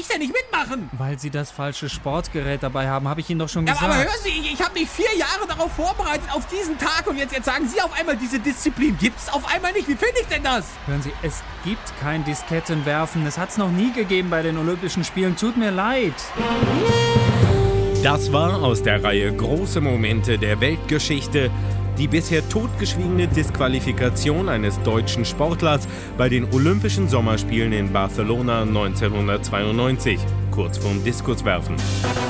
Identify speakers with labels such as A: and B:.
A: denn nicht mitmachen?
B: Weil Sie das falsche Sportgerät dabei haben, habe ich Ihnen doch schon
A: Ja,
B: gesagt.
A: aber hören Sie, ich habe mich 4 Jahre darauf vorbereitet, auf diesen Tag. Und jetzt sagen Sie auf einmal, diese Disziplin gibt's auf einmal nicht. Wie finde ich denn das?
B: Hören Sie, es gibt kein Diskettenwerfen. Das hat's noch nie gegeben bei den Olympischen Spielen. Tut mir leid.
C: Das war aus der Reihe Große Momente der Weltgeschichte die bisher totgeschwiegene Disqualifikation eines deutschen Sportlers bei den Olympischen Sommerspielen in Barcelona 1992, kurz vorm Diskuswerfen.